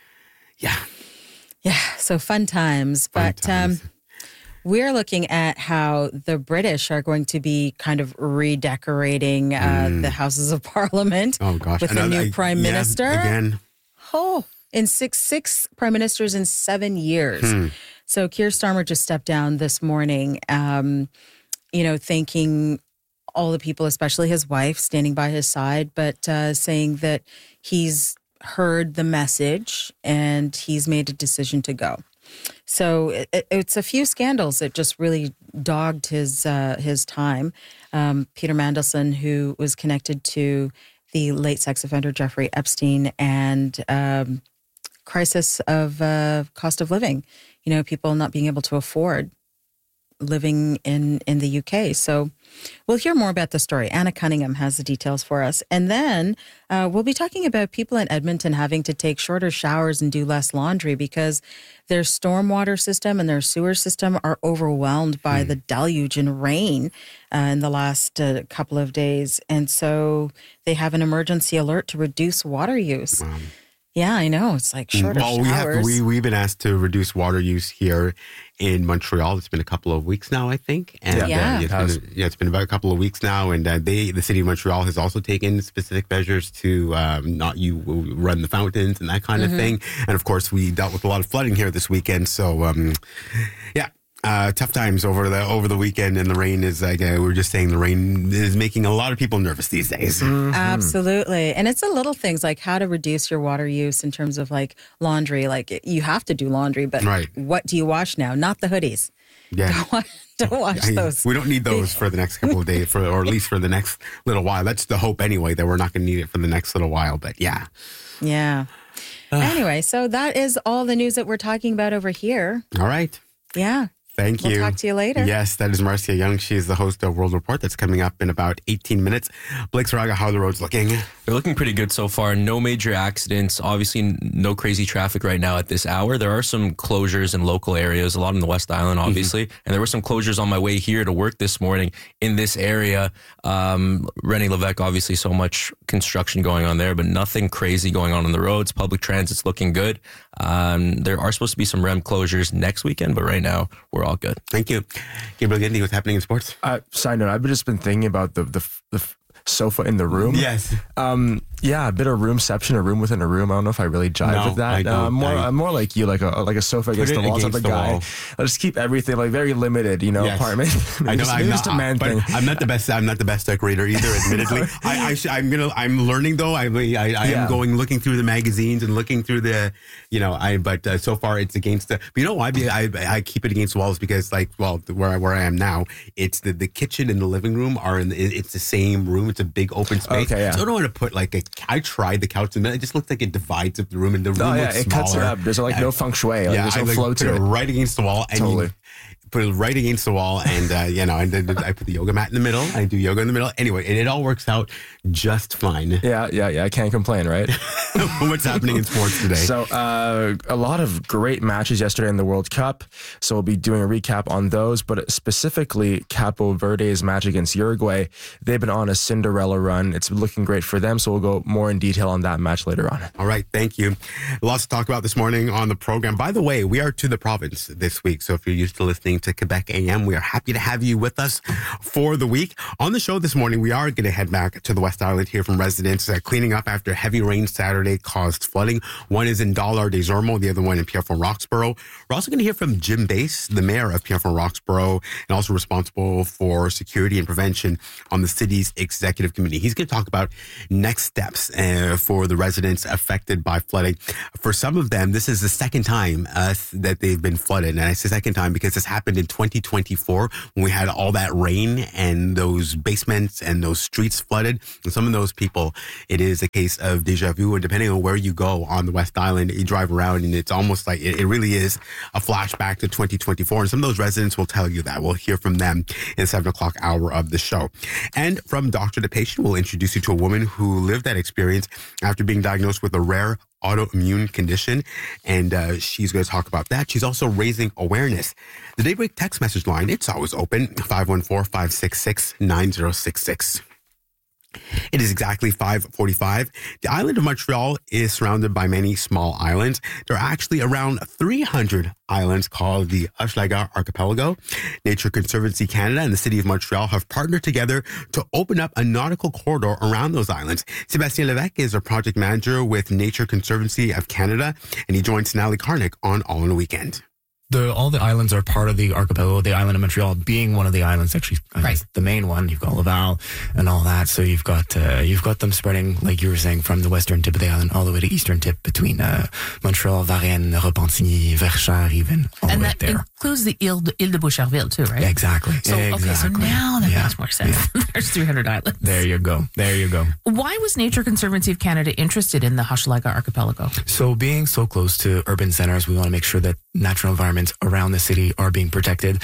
Speaker 2: Yeah. So fun times. We're looking at how the British are going to be kind of redecorating the Houses of Parliament with a new prime minister.
Speaker 30: Again.
Speaker 2: In six prime ministers in 7 years. So Keir Starmer just stepped down this morning, thanking all the people, especially his wife, standing by his side, but saying that he's heard the message and he's made a decision to go. So it's a few scandals that just really dogged his time. Peter Mandelson, who was connected to the late sex offender Jeffrey Epstein, and crisis of cost of living. People not being able to afford living in the UK. So we'll hear more about the story. Anna Cunningham has the details for us. And then we'll be talking about people in Edmonton having to take shorter showers and do less laundry because their stormwater system and their sewer system are overwhelmed by the deluge and rain in the last couple of days. And so they have an emergency alert to reduce water use. Wow. Yeah, I know. It's like shorter showers.
Speaker 30: We've been asked to reduce water use here in Montreal. It's been a couple of weeks now, I think. And it's been about a couple of weeks now. And the city of Montreal has also taken specific measures to not run the fountains and that kind of thing. And of course, we dealt with a lot of flooding here this weekend. So, tough times over the weekend, and the rain is like we were just saying, the rain is making a lot of people nervous these days.
Speaker 2: Absolutely. And it's the little things like how to reduce your water use in terms of like laundry. Like you have to do laundry, but what do you wash now? Not the hoodies.
Speaker 30: Yeah.
Speaker 2: Don't wash those.
Speaker 30: We don't need those for the next couple of days, or at least for the next little while. That's the hope anyway, that we're not going to need it for the next little while. But yeah.
Speaker 2: Anyway, so that is all the news that we're talking about over here.
Speaker 30: All right.
Speaker 2: Yeah.
Speaker 30: Thank you.
Speaker 2: We'll talk to you later.
Speaker 30: Yes, that is Marcia Young. She is the host of World Report. That's coming up in about 18 minutes. Blake Saraga, how are the roads looking?
Speaker 8: They're looking pretty good so far. No major accidents. Obviously, no crazy traffic right now at this hour. There are some closures in local areas, a lot in the West Island, obviously. And there were some closures on my way here to work this morning in this area. René Lévesque, obviously, so much construction going on there, but nothing crazy going on the roads. Public transit's looking good. There are supposed to be some REM closures next weekend, but right now, we're all good.
Speaker 30: Thank you. Gabriel Gindy, what's happening in sports?
Speaker 9: Side note, I've just been thinking about the sofa in the room.
Speaker 30: Yes.
Speaker 9: A bit of roomception, a room within a room. I don't know if I really jive with that. I'm more like you, like a sofa against the wall type of guy. I'll just keep everything like very limited, apartment.
Speaker 30: I know. I'm not the best decorator either, admittedly. I'm learning though. I am going looking through the magazines and looking through the, but so far it's against the. But you know why? I keep it against walls because where I am now, it's the kitchen and the living room are it's the same room. It's a big open space.
Speaker 9: Okay, yeah.
Speaker 30: So I don't want to put like a I tried the couch, and it just looks like it divides up the room, and the room looks
Speaker 9: it
Speaker 30: smaller.
Speaker 9: cuts it up. There's like no feng shui. Like, there's no flow to it.
Speaker 30: Right against the wall, and
Speaker 9: totally.
Speaker 30: Put it right against the wall, and and then I put the yoga mat in the middle. I do yoga in the middle. Anyway, and it all works out just fine.
Speaker 9: Yeah. I can't complain, right?
Speaker 30: What's happening in sports today?
Speaker 9: So, a lot of great matches yesterday in the World Cup. So we'll be doing a recap on those, but specifically Capo Verde's match against Uruguay. They've been on a Cinderella run. It's looking great for them. So we'll go more in detail on that match later on.
Speaker 30: All right, thank you. Lots to talk about this morning on the program. By the way, we are to the province this week. So if you're used to listening to Quebec AM, we are happy to have you with us for the week. On the show this morning, we are going to head back to the West Island, hear from residents cleaning up after heavy rain Saturday caused flooding. One is in Dollard des Ormeaux, the other one in Pierrefonds-Roxborough. We're also going to hear from Jim Bass, the mayor of Pierrefonds-Roxborough, and also responsible for security and prevention on the city's executive committee. He's going to talk about next steps for the residents affected by flooding. For some of them, this is the second time that they've been flooded. And I say second time because this happened in 2024 when we had all that rain and those basements and those streets flooded. And some of those people, it is a case of deja vu. And depending on where you go on the West Island, you drive around and it's almost like it really is a flashback to 2024. And some of those residents will tell you that. We'll hear from them in the 7 o'clock hour of the show. And from doctor to patient, we'll introduce you to a woman who lived that experience after being diagnosed with a rare autoimmune condition, and she's going to talk about that. She's also raising awareness. The Daybreak text message line, it's always open, 514-566-9066. It is exactly 5:45. The island of Montreal is surrounded by many small islands. There are actually around 300 islands called the Hochelaga Archipelago. Nature Conservancy Canada and the City of Montreal have partnered together to open up a nautical corridor around those islands. Sébastien Lévesque is a project manager with Nature Conservancy of Canada, and he joins Natalie Karnick on All in a Weekend.
Speaker 10: All the islands are part of the archipelago, the island of Montreal being one of the islands, actually, right. The main one. You've got Laval and all that. So you've got them spreading, like you were saying, from the western tip of the island all the way to eastern tip between Montreal, Varennes, Repentigny, Verchères, even all
Speaker 11: and
Speaker 10: the way
Speaker 11: that
Speaker 10: there.
Speaker 11: includes the Ile de Boucherville too, right?
Speaker 10: Exactly.
Speaker 11: So, okay, so now that makes more sense. Yeah. There's 300 islands.
Speaker 10: There you go.
Speaker 11: Why was Nature Conservancy of Canada interested in the Hochelaga Archipelago?
Speaker 10: So being so close to urban centers, we want to make sure that natural environments around the city are being protected.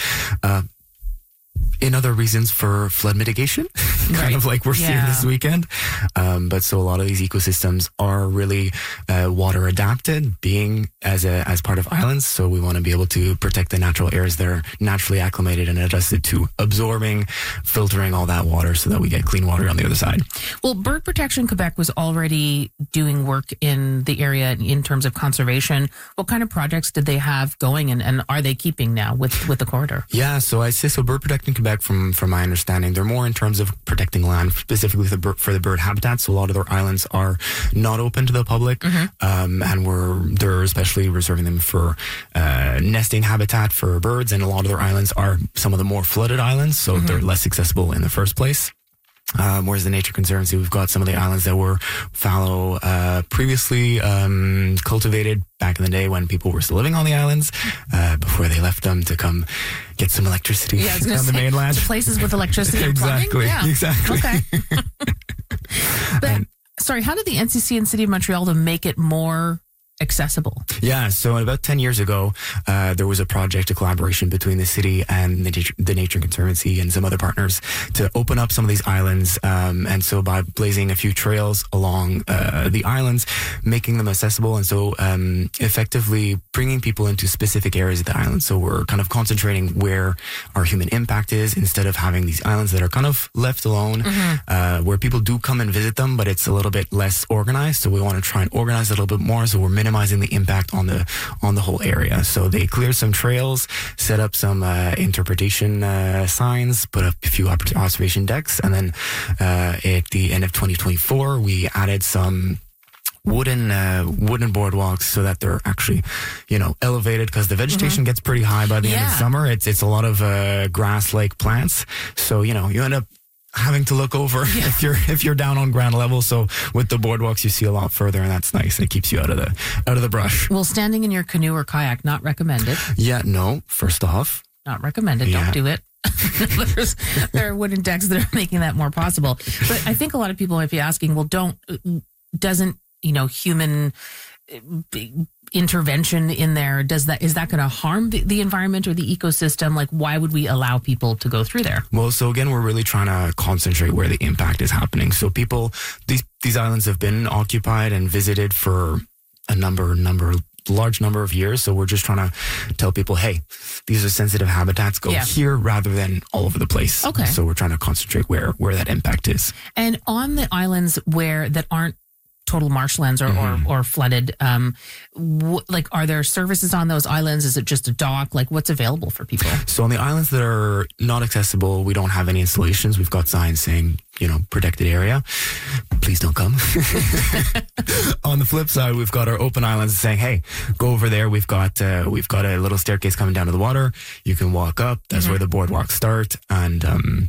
Speaker 10: In other reasons for flood mitigation, kind of like we're seeing this weekend. But so a lot of these ecosystems are really water adapted, being as part of islands. So we want to be able to protect the natural areas that are naturally acclimated and adjusted to absorbing, filtering all that water so that we get clean water on the other side.
Speaker 11: Well, Bird Protection Quebec was already doing work in the area in terms of conservation. What kind of projects did they have going, and are they keeping now with the corridor?
Speaker 10: Yeah, so I'd say Bird Protection Quebec, from my understanding, they're more in terms of protecting land, specifically for the bird habitat. So a lot of their islands are not open to the public, and they're especially reserving them for nesting habitat for birds. And a lot of their islands are some of the more flooded islands, so they're less accessible in the first place. Whereas the Nature Conservancy, we've got some of the islands that were fallow, previously cultivated back in the day when people were still living on the islands, before they left them to come get some electricity on the mainland.
Speaker 11: Places with electricity and plumbing?
Speaker 10: Exactly.
Speaker 11: Okay. But, sorry, how did the NCC and City of Montreal to make it more accessible?
Speaker 10: Yeah, so about 10 years ago, there was a project, a collaboration between the city and the Nature Conservancy and some other partners to open up some of these islands. And so by blazing a few trails along the islands, making them accessible, and so effectively bringing people into specific areas of the island. So we're kind of concentrating where our human impact is, instead of having these islands that are kind of left alone, where people do come and visit them, but it's a little bit less organized. So we want to try and organize it a little bit more, so we're minimizing the impact on the whole area. So they cleared some trails, set up some interpretation signs, put up a few observation decks, and then at the end of 2024, we added some wooden boardwalks so that they're actually, elevated, because the vegetation gets pretty high by the end of the summer. It's a lot of grass-like plants. So, you end up having to look over if you're down on ground level. So with the boardwalks, you see a lot further, and that's nice. It keeps you out of the brush.
Speaker 11: Well, standing in your canoe or kayak, not recommended.
Speaker 10: Yeah, no. First off,
Speaker 11: not recommended. Don't do it. There are wooden decks that are making that more possible. But I think a lot of people might be asking, well, doesn't, human intervention in there, is that going to harm the environment or the ecosystem? Like, why would we allow people to go through there?
Speaker 10: Well, so again, we're really trying to concentrate where the impact is happening. So these islands have been occupied and visited for a large number of years. So we're just trying to tell people, hey, these are sensitive habitats, go here rather than all over the place.
Speaker 11: Okay.
Speaker 10: So we're trying to concentrate where that impact is.
Speaker 11: And on the islands that aren't total marshlands or flooded, are there services on those islands? Is it just a dock? Like, what's available for people?
Speaker 10: So on the islands that are not accessible, we don't have any installations. We've got signs saying, protected area. Please don't come. On the flip side, we've got our open islands saying, hey, go over there. We've got a little staircase coming down to the water. You can walk up. That's where the boardwalks start. And,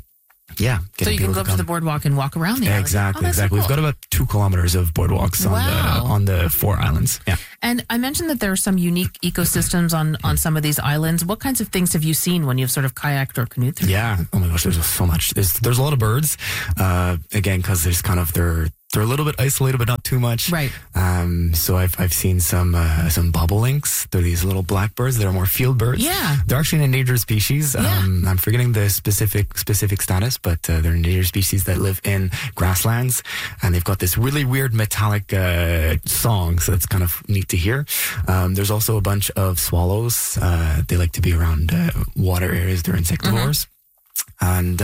Speaker 11: so you can go up to the boardwalk and walk around the island.
Speaker 10: Exactly.
Speaker 11: So cool.
Speaker 10: We've got about 2 kilometers of boardwalks on the 4 islands. Yeah.
Speaker 11: And I mentioned that there are some unique ecosystems on some of these islands. What kinds of things have you seen when you've sort of kayaked or canoed through?
Speaker 10: Yeah. Oh my gosh, there's so much. There's a lot of birds. Again, because there's kind of they're a little bit isolated, but not too much.
Speaker 11: Right.
Speaker 10: So I've seen some bobolinks. They're these little blackbirds that are more field birds.
Speaker 11: Yeah.
Speaker 10: They're actually an endangered species. I'm forgetting the specific status, but they're an endangered species that live in grasslands, and they've got this really weird metallic song. So that's kind of neat to hear. There's also a bunch of swallows. They like to be around water areas. They're insectivores. And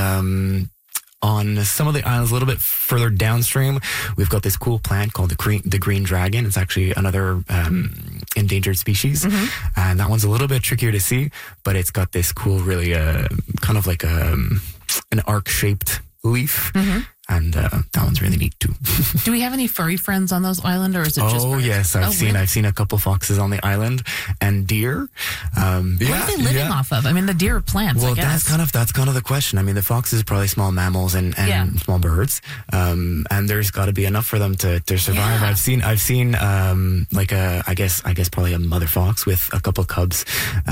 Speaker 10: on some of the islands, a little bit further downstream, we've got this cool plant called the green dragon. It's actually another endangered species. And that one's a little bit trickier to see, but it's got this cool, really kind of like an arc-shaped leaf. And that one's really neat too.
Speaker 11: Do we have any furry friends on those islands, or is it just birds?
Speaker 10: Yes, I've seen a couple foxes on the island and deer.
Speaker 11: What are they living off of? I mean, the deer are plants.
Speaker 10: Well,
Speaker 11: I guess.
Speaker 10: that's kind of the question. I mean, the foxes are probably small mammals and small birds, and there's got to be enough for them to survive. I've seen I guess probably a mother fox with a couple cubs,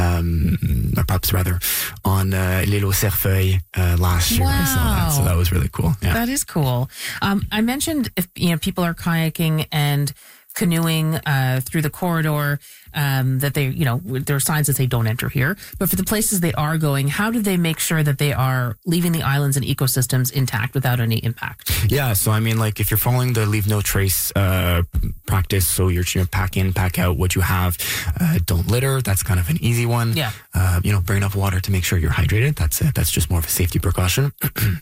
Speaker 10: or pups rather, on l'île aux Cerfeuilles last year. I saw that, so that was really cool. Yeah.
Speaker 11: That is cool. I mentioned if people are kayaking and canoeing through the corridor, that they, there are signs that say don't enter here. But for the places they are going, how do they make sure that they are leaving the islands and ecosystems intact without any impact?
Speaker 10: Yeah, so I mean, like if you're following the leave no trace practice, so you're pack in, pack out what you have, don't litter. That's kind of an easy one.
Speaker 11: Yeah.
Speaker 10: Bring enough water to make sure you're hydrated. That's just more of a safety precaution.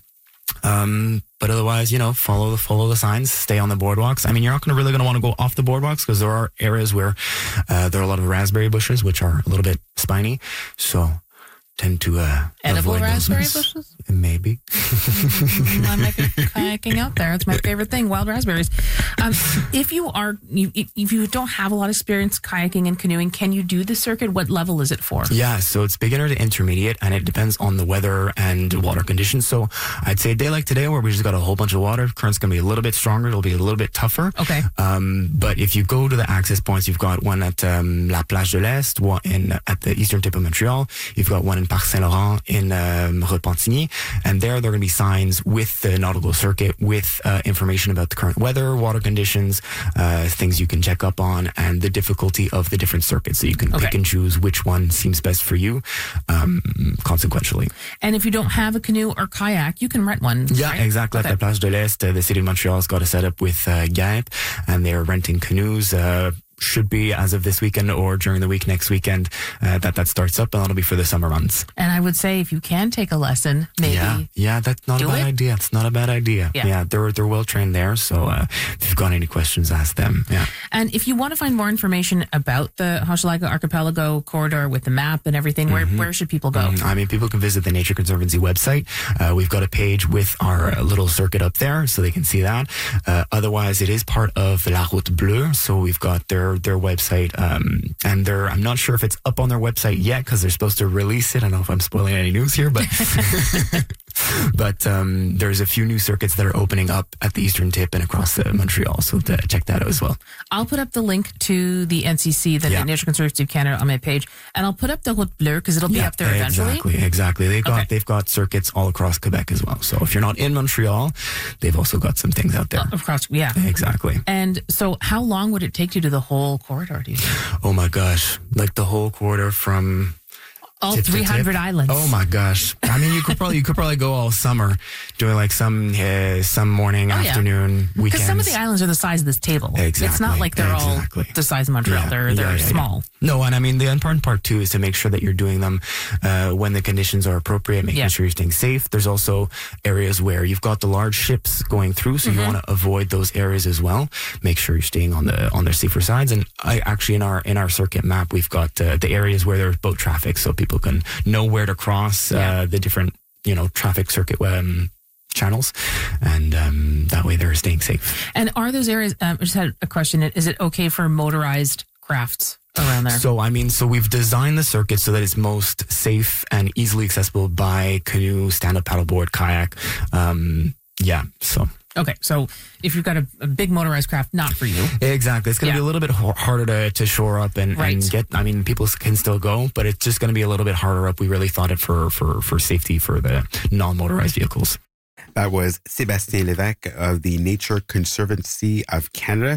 Speaker 10: But otherwise, follow the signs, stay on the boardwalks. I mean, you're not really going to want to go off the boardwalks because there are areas where there are a lot of raspberry bushes, which are a little bit spiny. So tend to
Speaker 11: edible
Speaker 10: avoid
Speaker 11: raspberry
Speaker 10: those.
Speaker 11: bushes?
Speaker 10: Maybe.
Speaker 11: I might be kayaking out there. It's my favorite thing, wild raspberries. If you don't have a lot of experience kayaking and canoeing, can you do the circuit? What level is it for?
Speaker 10: Yeah, so it's beginner to intermediate, and it depends on the weather and water conditions. So I'd say a day like today where we just got a whole bunch of water, current's going to be a little bit stronger. It'll be a little bit tougher.
Speaker 11: Okay.
Speaker 10: But if you go to the access points, you've got one at La Plage de l'Est, one at the eastern tip of Montreal. You've got one in Parc Saint-Laurent in Repentigny. And there are going to be signs with the nautical circuit with information about the current weather, water conditions, things you can check up on, and the difficulty of the different circuits. So you can pick and choose which one seems best for you, consequentially.
Speaker 11: And if you don't have a canoe or kayak, you can rent one.
Speaker 10: Yeah,
Speaker 11: right?
Speaker 10: exactly. At La Plage de l'Est, the city of Montreal's got a setup with GAIP, and they're renting canoes. Should be as of this weekend or during the week next weekend that starts up, and that'll be for the summer months.
Speaker 11: And I would say if you can take a lesson, maybe
Speaker 10: yeah, that's not a bad idea. It's not a bad idea. Yeah, they're well trained there. So if you've got any questions, ask them. Yeah.
Speaker 11: And if you want to find more information about the Hochelaga Archipelago corridor with the map and everything, where should people go?
Speaker 10: I mean, people can visit the Nature Conservancy website. We've got a page with our little circuit up there, so they can see that. Otherwise, it is part of La Route Bleue, so we've got their website, and I'm not sure if it's up on their website yet because they're supposed to release it. I don't know if I'm spoiling any news here, but But there's a few new circuits that are opening up at the eastern tip and across Montreal. So check that out as well.
Speaker 11: I'll put up the link to the NCC, the Nature Conservancy of Canada, on my page, and I'll put up the Route Bleue because it'll be up there eventually.
Speaker 10: Exactly. They've got circuits all across Quebec as well. So if you're not in Montreal, they've also got some things out there.
Speaker 11: Exactly. And so how long would it take to do the whole corridor, do you think?
Speaker 10: Oh my gosh. Like the whole corridor from
Speaker 11: all 300 islands.
Speaker 10: Oh my gosh. I mean, you could probably go all summer doing like some morning, afternoon, weekends.
Speaker 11: Because some of the islands are the size of this table.
Speaker 10: Exactly.
Speaker 11: It's not like they're all the size of Montreal. They're small.
Speaker 10: No, and I mean, the important part too is to make sure that you're doing them when the conditions are appropriate, making sure you're staying safe. There's also areas where you've got the large ships going through, so you want to avoid those areas as well. Make sure you're staying on the safer sides. And I actually in our circuit map, we've got the areas where there's boat traffic, so people can know where to cross the different traffic circuit channels, and that way they're staying safe.
Speaker 11: And are those areas? I just had a question. Is it okay for motorized crafts around there?
Speaker 10: So we've designed the circuit so that it's most safe and easily accessible by canoe, stand-up paddleboard, kayak.
Speaker 11: Okay, so if you've got a big motorized craft, not for you.
Speaker 10: Exactly. It's going to be a little bit harder to shore up and get, I mean, people can still go, but it's just going to be a little bit harder up. We really thought it for safety for the non-motorized vehicles.
Speaker 30: That was Sébastien Lévesque of the Nature Conservancy of Canada